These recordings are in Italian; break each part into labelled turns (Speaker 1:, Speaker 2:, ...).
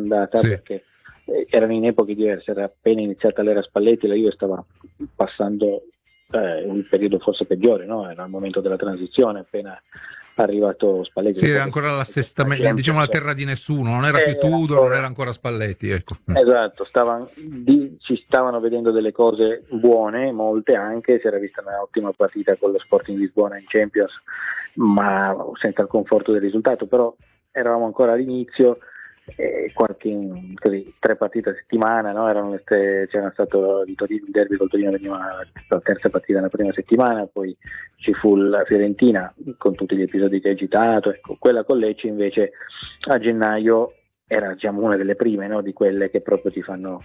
Speaker 1: andata,
Speaker 2: Sì.
Speaker 1: perché erano in epoche diverse, era appena iniziata l'era Spalletti, la Juve stava passando un periodo forse peggiore, no? Era il momento della transizione, appena arrivato Spalletti.
Speaker 2: Sì,
Speaker 1: dopo
Speaker 2: era
Speaker 1: che
Speaker 2: ancora l'assestamento, diciamo la terra di nessuno, non era più
Speaker 1: era
Speaker 2: Tudor, non
Speaker 1: ancora-
Speaker 2: era ancora Spalletti, ecco.
Speaker 1: Esatto, ci stavano vedendo delle cose buone, molte anche, si era vista un'ottima partita con lo Sporting Lisbona in Champions, ma senza il conforto del risultato, però eravamo ancora all'inizio, così, 3 partite a settimana, no? C'era stato il derby col Torino, veniva la terza partita nella prima settimana, poi ci fu la Fiorentina con tutti gli episodi che hai citato, ecco, quella con Lecce invece a gennaio era diciamo una delle prime, no? Di quelle che proprio ti fanno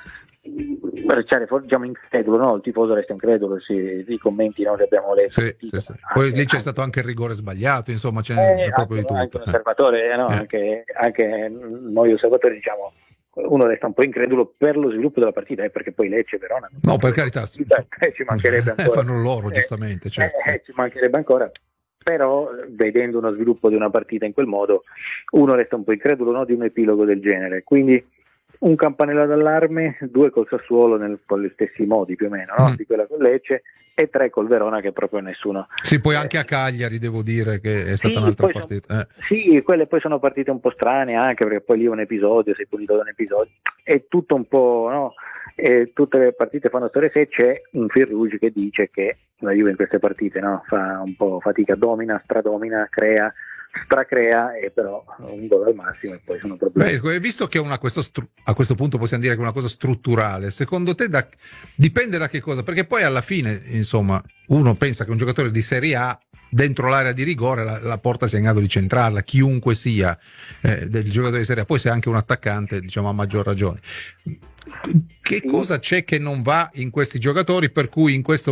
Speaker 1: diciamo incredulo, no? Il tifoso resta incredulo, i commenti, no? Li abbiamo letto.
Speaker 2: Sì. Poi lì c'è stato anche il rigore sbagliato, insomma c'è proprio di
Speaker 1: anche
Speaker 2: tutto.
Speaker 1: un osservatore, no? Anche noi osservatori, diciamo, uno resta un po' incredulo per lo sviluppo della partita, perché poi Lecce e Verona
Speaker 2: No, per carità,
Speaker 1: ci mancherebbe ancora,
Speaker 2: fanno loro giustamente, certo.
Speaker 1: ci mancherebbe ancora, però vedendo uno sviluppo di una partita in quel modo uno resta un po' incredulo, no? Di un epilogo del genere, quindi un campanello d'allarme, 2 col Sassuolo con gli stessi modi più o meno, no? Di quella con Lecce, e 3 col Verona che proprio nessuno.
Speaker 2: Sì, poi anche a Cagliari devo dire che è stata un'altra partita.
Speaker 1: Sì, quelle poi sono partite un po' strane, anche perché poi lì un episodio, sei punito da un episodio, è tutto un po', no? E tutte le partite fanno storia se c'è un fil rouge che dice che la Juve in queste partite, no? Fa un po' fatica, domina, stradomina, stracrea, e però un gol al massimo e poi sono problemi.
Speaker 2: Beh, visto che a questo punto possiamo dire che è una cosa strutturale, secondo te dipende da che cosa? Perché poi alla fine, insomma, uno pensa che un giocatore di Serie A dentro l'area di rigore la porta sia in grado di centrarla, chiunque sia del giocatore di Serie A, poi se è anche un attaccante, diciamo, a maggior ragione. Che cosa c'è che non va in questi giocatori per cui in questi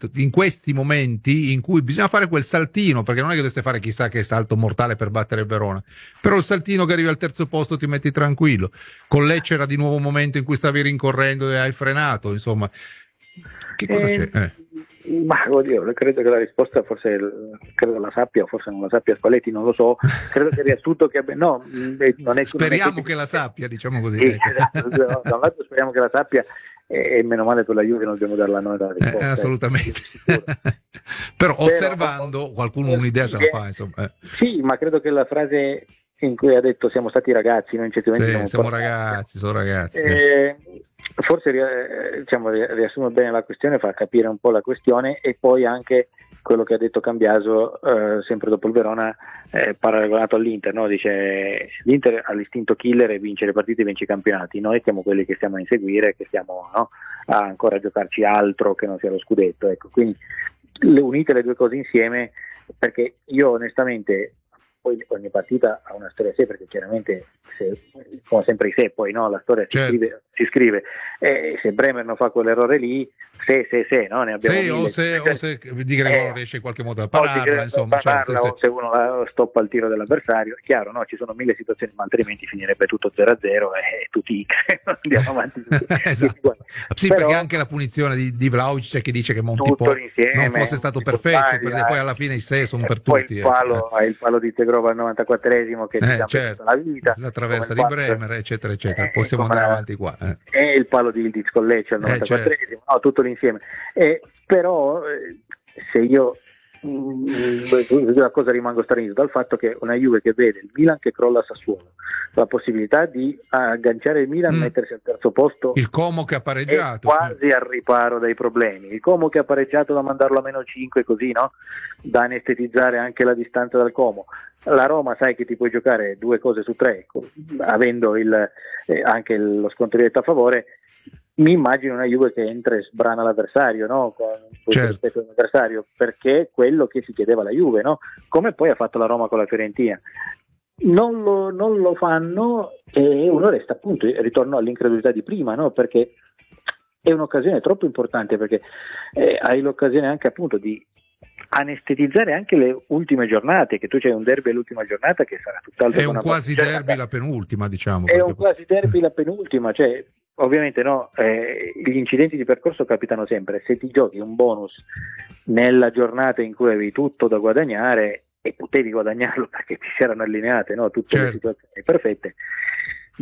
Speaker 2: momenti in cui bisogna fare quel saltino, perché non è che dovreste fare chissà che salto mortale per battere il Verona, però il saltino che arrivi al terzo posto ti metti tranquillo. Con Lecce era di nuovo un momento in cui stavi rincorrendo e hai frenato, insomma, che cosa c'è?
Speaker 1: Ma oddio, credo che la risposta forse credo la sappia, forse non la sappia Spalletti, non lo so, credo che il riassunto che no, non è,
Speaker 2: speriamo
Speaker 1: non è
Speaker 2: che la sappia, diciamo così.
Speaker 1: Sì, esatto, da un lato speriamo che la sappia, e meno male per la Juve non dobbiamo darla noi la risposta.
Speaker 2: Assolutamente. Però osservando qualcuno un'idea se la fa, insomma.
Speaker 1: Sì, ma credo che la frase in cui ha detto siamo stati ragazzi, noi in
Speaker 2: siamo ragazzi, sono ragazzi.
Speaker 1: Forse diciamo, riassume bene la questione, fa capire un po' la questione, e poi anche quello che ha detto Cambiaso sempre dopo il Verona, paragonato all'Inter, no? Dice l'Inter ha l'istinto killer e vince le partite e vince i campionati, noi siamo quelli che stiamo a inseguire, che stiamo, no, a ancora giocarci altro che non sia lo scudetto, ecco. Quindi unite le due cose insieme, perché io onestamente poi ogni partita ha una storia a sé, perché chiaramente come sempre i sé, poi no, la storia si scrive, se Bremer non fa quell'errore lì, se no, ne abbiamo
Speaker 2: sì, o se Di Gregorio riesce in qualche modo a pararla, insomma,
Speaker 1: o se uno stoppa il tiro dell'avversario, è chiaro, no, ci sono 1000 situazioni, ma altrimenti finirebbe tutto 0-0 e tutti andiamo avanti
Speaker 2: esatto. Sì, però, perché anche la punizione di Vlahovic c'è chi dice che Montipò non fosse stato perfetto, perché poi alla fine i 6 sono per tutti.
Speaker 1: Il palo di Tegrova al 94esimo che ti
Speaker 2: certo,
Speaker 1: la vita,
Speaker 2: la traversa di Bremer, eccetera eccetera, possiamo andare avanti qua.
Speaker 1: E il palo di Ildiz con Lecce al 94esimo, no, tutto l'insieme. Però se io una cosa rimango stranito dal fatto che una Juve che vede il Milan che crolla a Sassuolo, la possibilità di agganciare il Milan, mettersi al terzo posto,
Speaker 2: il Como che ha pareggiato,
Speaker 1: quasi al riparo dai problemi, il Como che ha pareggiato da mandarlo a -5, così, no, da anestetizzare anche la distanza dal Como. La Roma sai che ti puoi giocare 2 cose su 3, avendo anche lo scontro diretto a favore. Mi immagino una Juve che entra e sbrana l'avversario, no? Con rispetto all'avversario, perché è quello che si chiedeva alla Juve, no? Come poi ha fatto la Roma con la Fiorentina. Non lo fanno, e uno resta appunto, ritorno all'incredulità di prima, no? Perché è un'occasione troppo importante, perché hai l'occasione anche appunto di anestetizzare anche le ultime giornate, che tu c'hai un derby all'ultima giornata che sarà tutt'altro.
Speaker 2: È un quasi derby la penultima, diciamo.
Speaker 1: È un quasi derby la penultima, cioè ovviamente no, gli incidenti di percorso capitano sempre. Se ti giochi un bonus nella giornata in cui avevi tutto da guadagnare, e potevi guadagnarlo perché ti si erano allineate, no, tutte le situazioni perfette,